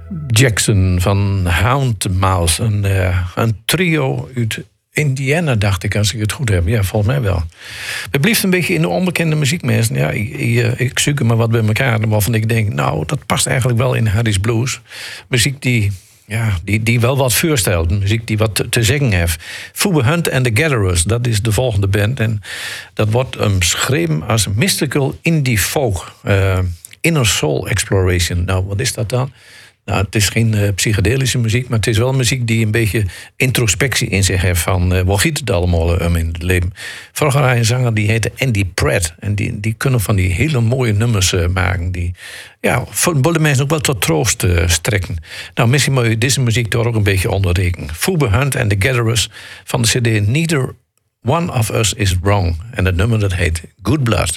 Jackson van Hound Mouse. Een trio uit Indiana, dacht ik, als ik het goed heb. Ja, volgens mij wel. Het blijft een beetje in de onbekende muziekmeester. Ja, ik zoek er maar wat bij elkaar. Waarvan ik denk, nou, dat past eigenlijk wel in Harry's Blues. Muziek die wel wat voorstelt. Muziek die wat te zeggen heeft. Phoebe Hunt and the Gatherers, dat is de volgende band. En dat wordt beschreven als mystical indie folk. Inner Soul Exploration. Nou, wat is dat dan? Nou, het is geen psychedelische muziek, maar het is wel muziek die een beetje introspectie in zich heeft van waar gaat het allemaal in het leven. Vroeger had hij een zanger die heette Andy Pratt en die kunnen van die hele mooie nummers maken die voor de mensen ook wel tot troost strekken. Nou, misschien moet je deze muziek daar ook een beetje onder rekenen. Phoebe Hunt and the Gatherers van de CD Neither One of Us is Wrong en het nummer dat heet Good Blood.